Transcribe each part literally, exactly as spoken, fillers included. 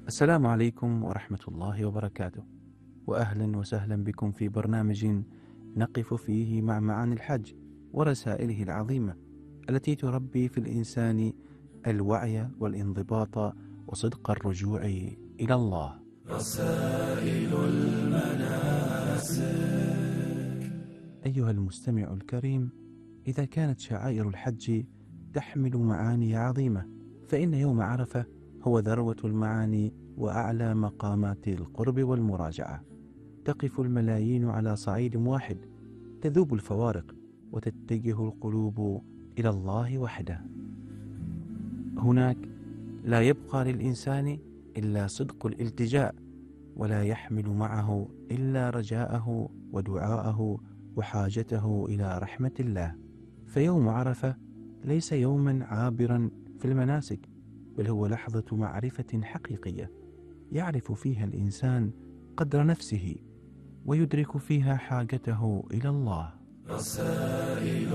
السلام عليكم ورحمة الله وبركاته، وأهلا وسهلا بكم في برنامج نقف فيه مع معاني الحج ورسائله العظيمة التي تربي في الإنسان الوعي والانضباط وصدق الرجوع إلى الله. رسائل المناسك. أيها المستمع الكريم، إذا كانت شعائر الحج تحمل معاني عظيمة، فإن يوم عرفة هو ذروة المعاني وأعلى مقامات القرب والمراجعة. تقف الملايين على صعيد واحد، تذوب الفوارق وتتجه القلوب إلى الله وحده. هناك لا يبقى للإنسان إلا صدق الالتجاء، ولا يحمل معه إلا رجاءه ودعاءه وحاجته إلى رحمة الله. فيوم عرفة ليس يوما عابرا في المناسك، بل هو لحظة معرفة حقيقية يعرف فيها الإنسان قدر نفسه ويدرك فيها حاجته إلى الله. رسائل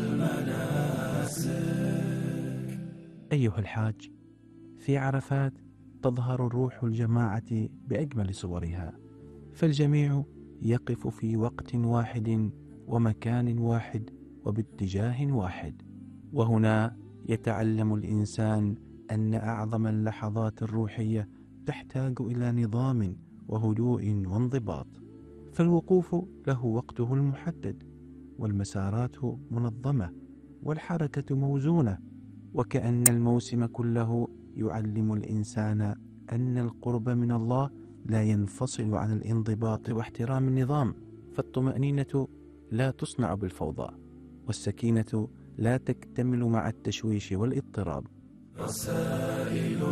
المناسك. أيها الحاج، في عرفات تظهر روح الجماعة بأجمل صورها، فالجميع يقف في وقت واحد ومكان واحد وباتجاه واحد، وهنا يتعلم الإنسان أن أعظم اللحظات الروحية تحتاج إلى نظام وهدوء وانضباط، فالوقوف له وقته المحدد، والمسارات منظمة، والحركة موزونة، وكأن الموسم كله يعلم الإنسان أن القرب من الله لا ينفصل عن الانضباط واحترام النظام. فالطمأنينة لا تصنع بالفوضى، والسكينة لا تكتمل مع التشويش والاضطراب. رسائل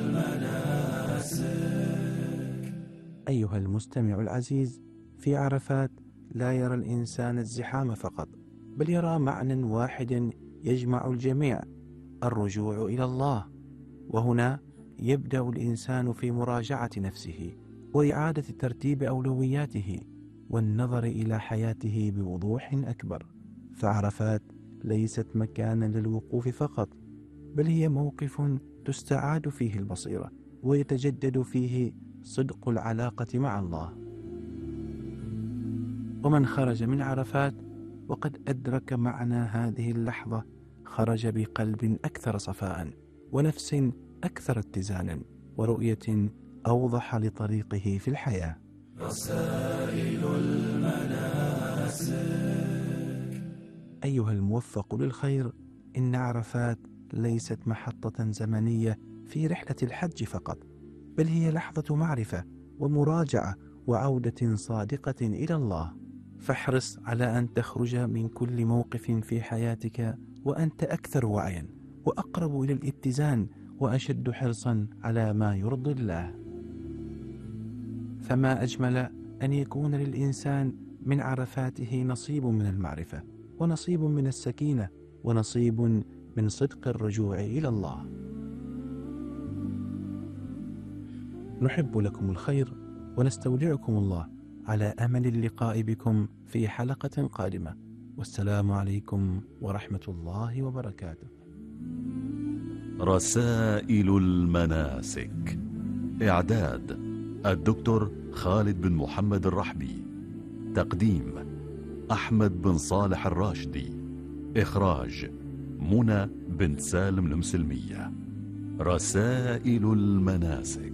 المناسك. أيها المستمع العزيز، في عرفات لا يرى الإنسان الزحام فقط، بل يرى معنى واحد يجمع الجميع: الرجوع إلى الله. وهنا يبدأ الإنسان في مراجعة نفسه وإعادة ترتيب أولوياته والنظر إلى حياته بوضوح أكبر. فعرفات ليست مكانا للوقوف فقط، بل هي موقف تستعاد فيه البصيرة ويتجدد فيه صدق العلاقة مع الله. ومن خرج من عرفات وقد أدرك معنى هذه اللحظة خرج بقلب أكثر صفاء ونفس أكثر اتزانا ورؤية أوضح لطريقه في الحياة. رسائل المناسك. أيها الموفق للخير، إن عرفات ليست محطة زمنية في رحلة الحج فقط، بل هي لحظة معرفة ومراجعة وعودة صادقة إلى الله. فاحرص على أن تخرج من كل موقف في حياتك وأنت أكثر وعيا وأقرب إلى الاتزان وأشد حرصا على ما يرضي الله. فما أجمل أن يكون للإنسان من عرفاته نصيب من المعرفة، ونصيب من السكينة، ونصيب من صدق الرجوع إلى الله. نحب لكم الخير ونستودعكم الله على أمل اللقاء بكم في حلقة قادمة، والسلام عليكم ورحمة الله وبركاته. رسائل المناسك. إعداد الدكتور خالد بن محمد الرحبي. تقديم أحمد بن صالح الراشدي. إخراج منى بن سالم المسلمية. رسائل المناسك.